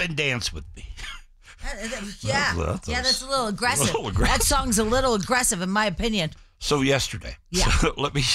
and dance with me. Yeah, that's a little aggressive. That song's a little aggressive, in my opinion. So yesterday, let me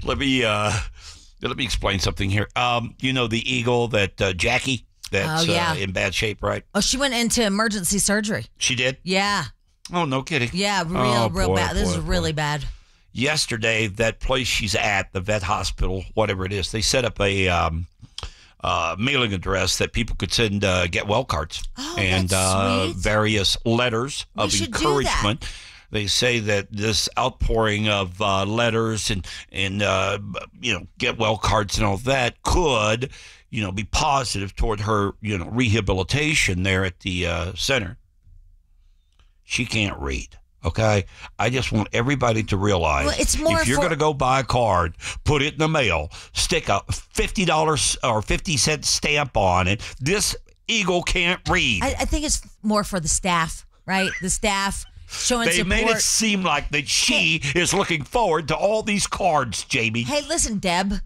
explain something here. The eagle that Jackie, that's in bad shape, right? Oh, she went into emergency surgery. She did? Yeah. Oh, no kidding. Yeah, real bad. This is really bad. Yesterday, that place she's at, the vet hospital, whatever it is, they set up a mailing address that people could send get well cards and various letters of encouragement. They say that this outpouring of letters and get well cards and all that could, be positive toward her, rehabilitation there at the center. She can't read. Okay, I just want everybody to realize if you're going to go buy a card, put it in the mail, stick a $50 or 50-cent stamp on it. This eagle can't read. I think it's more for the staff, right? The staff showing support. They made it seem like that she is looking forward to all these cards, Jamie. Hey, listen, Deborah.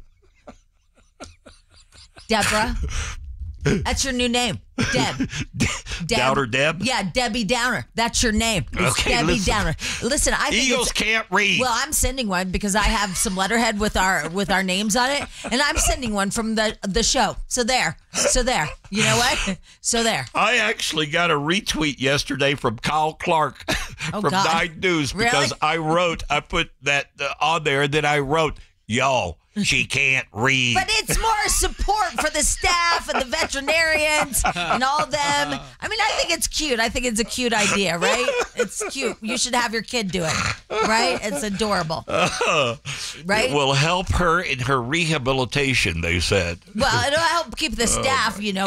That's your new name, Deb. Downer Deb? Yeah, Debbie Downer. That's your name. It's Debbie Downer. Listen, I think Eagles can't read. Well, I'm sending one because I have some letterhead with our names on it, and I'm sending one from the show. So there. You know what? So there. I actually got a retweet yesterday from Kyle Clark from 9 News because really? I put that on there, and then I wrote, yo, she can't read. But it's more support for the staff and the veterinarians and all of them. I mean, I think it's cute. I think it's a cute idea, right? It's cute. You should have your kid do it, right? It's adorable, right? It will help her in her rehabilitation, they said. Well, it'll help keep the staff,